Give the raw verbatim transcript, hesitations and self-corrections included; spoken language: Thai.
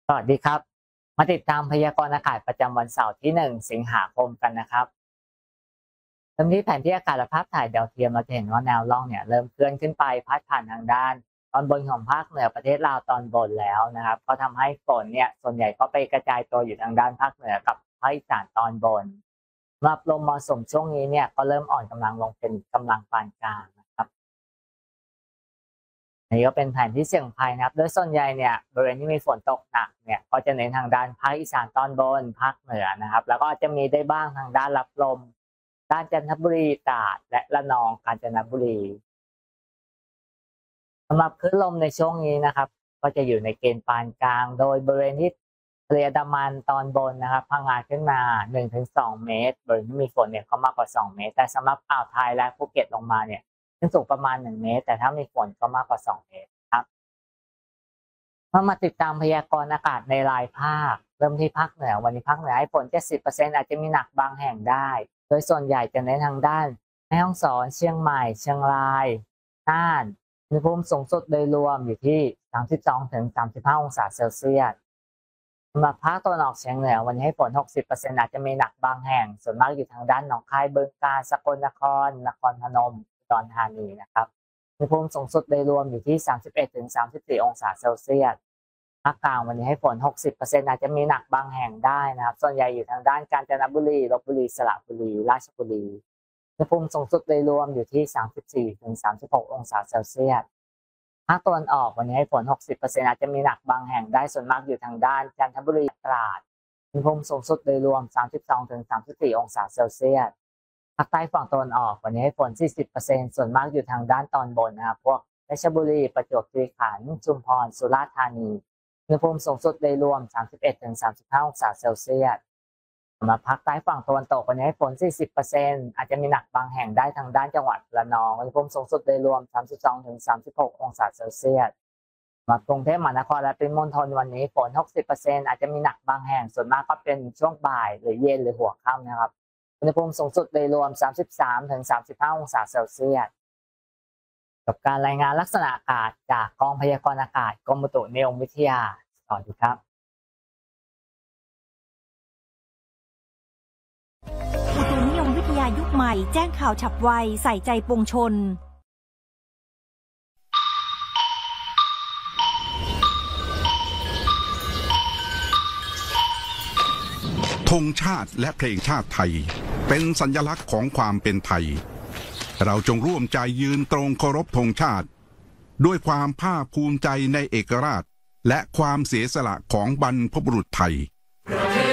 สวัสดีครับมาติดตามพยากรณ์อากาศประจำวันเสาร์ที่หนึ่งสิงหาคมกันนะครับเริ่มที่แผนที่อากาศและภาพถ่ายดาวเทียมเราจะเห็นว่าแนวร่องเนี่ยเริ่มเคลื่อนขึ้นไปพัดผ่านทางด้านตอนบนของภาคเหนือประเทศลาวตอนบนแล้วนะครับก็ทำให้ฝนเนี่ยส่วนใหญ่ก็ไปกระจายตัวอยู่ทางด้านภาคเหนือกับภาคอีสานตอนบนสำหรับลมมรสุมช่วงนี้เนี่ยก็เริ่มอ่อนกำลังลงเป็นกำลังปานกลางนะครับอันนี้ก็เป็นแผนที่เสี่ยงภัยนะครับโดยส่วนใหญ่เนี่ยบริเวณที่มีฝนตกหนักเนี่ยก็จะเน้นทางด้านภาคอีสานตอนบนภาคเหนือนะครับแล้วก็จะมีได้บ้างทางด้านรับลมด้านจันทบุรีตราดและระนองกาญจนบุรีสำหรับคลื่นลมในช่วงนี้นะครับก็จะอยู่ในเกณฑ์ปานกลางโดยบริเวณที่ทะเลอันดามันตอนบนนะครับพังงาขึ้นมา หนึ่งถึงสอง เมตรบริเวณที่มีฝนเนี่ยก็มากกว่าสองเมตรแต่สำหรับอ่าวไทยและภูเก็ตลงมาเนี่ยขึ้นสูงประมาณหนึ่งเมตรแต่ถ้ามีฝนก็มากกว่าสองเมตรครับมามาติดตามพยากรณ์อากาศในรายภาคเริ่มที่ภาคเหนือวันนี้ภาคเหนือให้ฝน เจ็ดสิบเปอร์เซ็นต์ อาจจะมีหนักบางแห่งได้โดยส่วนใหญ่จะเน้นทางด้านแม่ฮ่องสอนเชียงใหม่เชียงรายน่านอุณหภูมิสูงสุดโดยรวมอยู่ที่ สามสิบสองถึงสามสิบห้า องศาเซลเซียสสำหรับภาคตะวันออกเฉียงเหนือวันนี้ให้ฝน หกสิบเปอร์เซ็นต์ อาจจะมีหนักบางแห่งส่วนมากอยู่ทางด้านหนองคายบึงกาฬสกลนครนครพนมอุดรธานีนะครับอุณหภูมิสูงสุดโดยรวมอยู่ที่ สามสิบเอ็ดถึงสามสิบสี่ องศาเซลเซียสภาคกลางวันนี้ให้ฝน หกสิบเปอร์เซ็นต์ อาจจะมีหนักบางแห่งได้นะครับส่วนใหญ่อยู่ทางด้านกาญจนบุรีลพบุรีสระบุรีราชบุรีอุณหภูมิสูงสุดโดยรวมอยู่ที่ สามสิบสี่ถึงสามสิบหก องศาเซลเซียสภาคตะวันออกวันนี้ให้ฝน หกสิบเปอร์เซ็นต์ อาจจะมีหนักบางแห่งได้ส่วนมากอยู่ทางด้านจันทบุรีตราดอุณหภูมิสูงสุดโดยรวม สามสิบสองถึงสามสิบสี่ องศาเซลเซียสภาคใต้ฝั่งตะวันออกวันนี้ให้ฝน สี่สิบเปอร์เซ็นต์ ส่วนมากอยู่ทางด้านตอนบนนะครับพวกเพชรบุรีประจวบคีรีขันธ์ชุมพรสุราษฎร์ธานีอุณหภูมิสูงสุดโดยรวม สามสิบเอ็ดถึงสามสิบห้า องศาเซลเซียสสำหรับภาคใต้ฝั่งตะวันตกวันนี้ให้ฝน สี่สิบเปอร์เซ็นต์ อาจจะมีหนักบางแห่งได้ทางด้านจังหวัดระนองอุณหภูมิสูงสุดโดยรวม สามสิบสองถึงสามสิบหก องศาเซลเซียสสำหรับกรุงเทพมหานครและปริมณฑลวันนี้ฝน หกสิบเปอร์เซ็นต์ อาจจะมีหนักบางแห่งส่วนมากก็เป็นช่วงบ่ายหรือเย็นหรือหัวค่ำนะครับอุณหภูมิสูงสุดโดยรวม สามสิบสามถึงสามสิบห้า องศาเซลเซียสกับการรายงานลักษณะอากาศจากกองพยากรณ์อากาศกรมอุตุนิยมวิทยาสวัสดีครับอุตุนิยมวิทยายุคใหม่แจ้งข่าวฉับไวใส่ใจปวงชนธงชาติและเพลงชาติไทยเป็นสัญลักษณ์ของความเป็นไทยเราจงร่วมใจยืนตรงเคารพธงชาติด้วยความภาคภูมิใจในเอกราชและความเสียสละของบรรพบุรุษไทย